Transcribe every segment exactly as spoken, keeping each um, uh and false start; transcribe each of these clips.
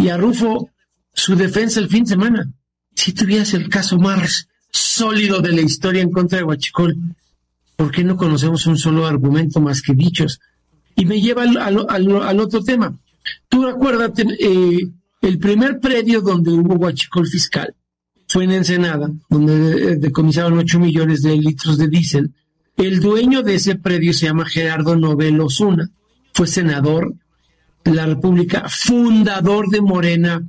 Y a Rufo, su defensa el fin de semana. Si tuvieras el caso más sólido de la historia en contra de Huachicol, ¿por qué no conocemos un solo argumento más que dichos? Y me lleva al, al, al, al otro tema. Tú acuérdate, eh, el primer predio donde hubo huachicol fiscal fue en Ensenada, donde decomisaron ocho millones de litros de diésel. El dueño de ese predio se llama Gerardo Novel Osuna, fue senador de la República, fundador de Morena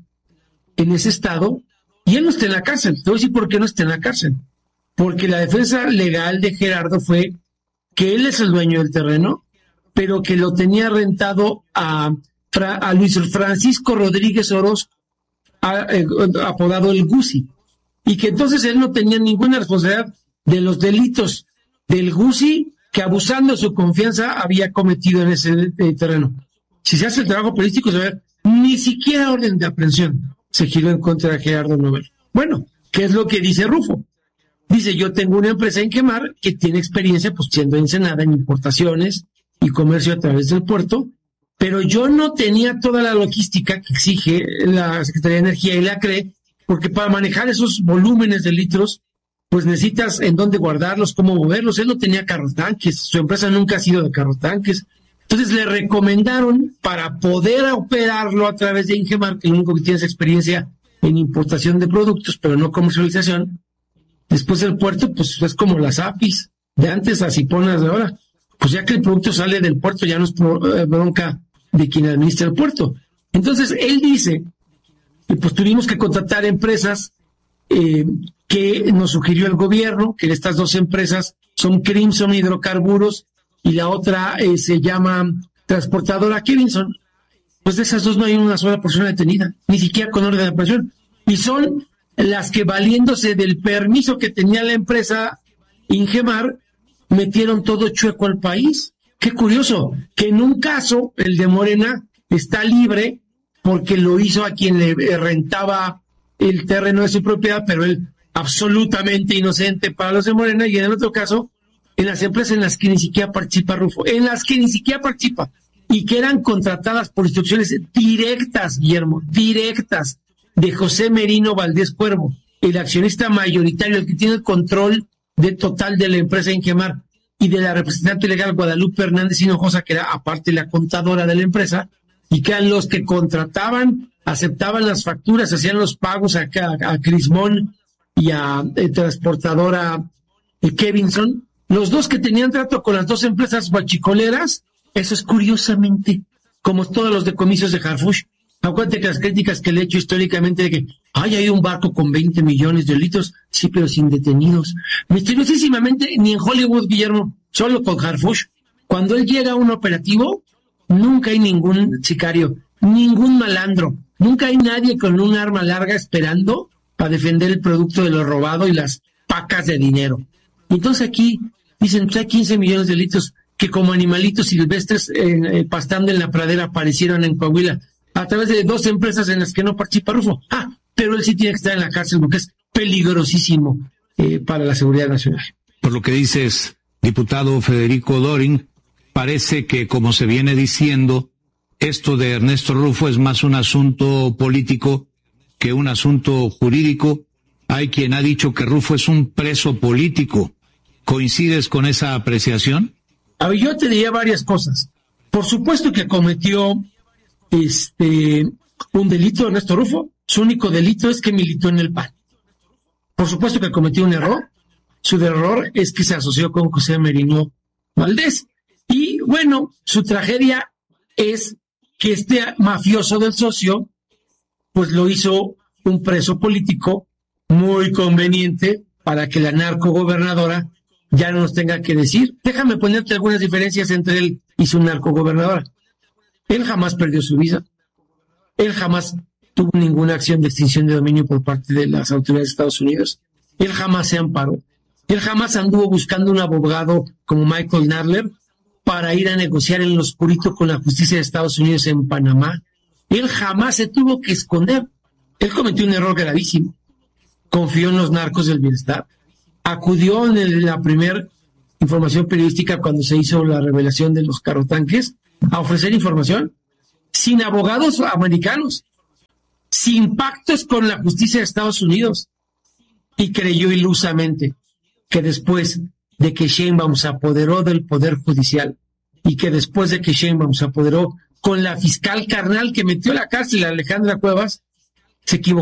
en ese estado, y él no está en la cárcel. Te voy a decir por qué no está en la cárcel. Porque la defensa legal de Gerardo fue que él es el dueño del terreno, pero que lo tenía rentado a, a Luis Francisco Rodríguez Orozco, a, a, apodado el Gusi, y que entonces él no tenía ninguna responsabilidad de los delitos del Gusi, que abusando de su confianza había cometido en ese eh, terreno. Si se hace el trabajo político, se ve, ni siquiera orden de aprehensión se giró en contra de Gerardo Novel. Bueno, ¿qué es lo que dice Rufo? Dice, yo tengo una empresa en Quemar que tiene experiencia, pues siendo Ensenada, en importaciones y comercio a través del puerto, pero yo no tenía toda la logística que exige la Secretaría de Energía y la C R E, porque para manejar esos volúmenes de litros, pues necesitas en dónde guardarlos, cómo moverlos. Él no tenía carrotanques, su empresa nunca ha sido de carrotanques. Entonces le recomendaron, para poder operarlo a través de Ingemar, que lo único que tiene es experiencia en importación de productos, pero no comercialización. Después del puerto, pues es como las A P Is de antes, las Ciponas de ahora. Pues ya que el producto sale del puerto, ya no es bronca de quien administra el puerto. Entonces él dice que pues tuvimos que contratar empresas eh, que nos sugirió el gobierno, que estas dos empresas son Crimson Hidrocarburos y la otra eh, se llama Transportadora Kevinson. Pues de esas dos no hay una sola persona detenida, ni siquiera con orden de aprehensión. Y son las que, valiéndose del permiso que tenía la empresa Ingemar, metieron todo chueco al país. Qué curioso, que en un caso, el de Morena, está libre porque lo hizo a quien le rentaba el terreno de su propiedad, pero él absolutamente inocente para los de Morena, y en el otro caso, en las empresas en las que ni siquiera participa Rufo, en las que ni siquiera participa, y que eran contratadas por instrucciones directas, Guillermo, directas, de José Merino Valdés Cuervo, el accionista mayoritario, el que tiene el control de total de la empresa Ingemar, y de la representante legal Guadalupe Hernández Hinojosa, que era aparte la contadora de la empresa, y que eran los que contrataban, aceptaban las facturas, hacían los pagos a, a, a Crismón y a eh, transportadora eh, Kevinson, los dos que tenían trato con las dos empresas huachicoleras. Eso es curiosamente como todos los decomisos de Harfuch. Acuérdate que las críticas que le he hecho históricamente de que ay, hay un barco con veinte millones de litros, sí, pero sin detenidos. Misteriosísimamente, ni en Hollywood, Guillermo, solo con Harfuch, cuando él llega a un operativo, nunca hay ningún sicario, ningún malandro, nunca hay nadie con un arma larga esperando para defender el producto de lo robado y las pacas de dinero. Entonces aquí dicen, pues hay quince millones de litros que como animalitos silvestres eh, eh, pastando en la pradera aparecieron en Coahuila, a través de dos empresas en las que no participa Rufo. Ah, pero él sí tiene que estar en la cárcel porque es peligrosísimo eh, para la seguridad nacional. Por lo que dices, diputado Federico Dorin, parece que, como se viene diciendo, esto de Ernesto Rufo es más un asunto político que un asunto jurídico. Hay quien ha dicho que Rufo es un preso político. ¿Coincides con esa apreciación? A ver, yo te diría varias cosas. Por supuesto que cometió este un delito Ernesto Rufo. Su único delito es que militó en el P A N. Por supuesto que cometió un error. Su error es que se asoció con José Merino Valdés. Y bueno, su tragedia es que este mafioso del socio, pues lo hizo un preso político muy conveniente para que la narcogobernadora ya no nos tenga que decir. Déjame ponerte algunas diferencias entre él y su narcogobernadora. Él jamás perdió su visa. Él jamás tuvo ninguna acción de extinción de dominio por parte de las autoridades de Estados Unidos. Él jamás se amparó. Él jamás anduvo buscando un abogado como Michael Nadler para ir a negociar en lo oscurito con la justicia de Estados Unidos en Panamá. Él jamás se tuvo que esconder. Él cometió un error gravísimo. Confió en los narcos del bienestar. Acudió en el, la primera información periodística cuando se hizo la revelación de los carrotanques a ofrecer información sin abogados americanos. sin pactos con la justicia de Estados Unidos, y creyó ilusamente que después de que Sheinbaum se apoderó del Poder Judicial y que después de que Sheinbaum se apoderó con la fiscal carnal que metió a la cárcel a Alejandra Cuevas, se equivocó.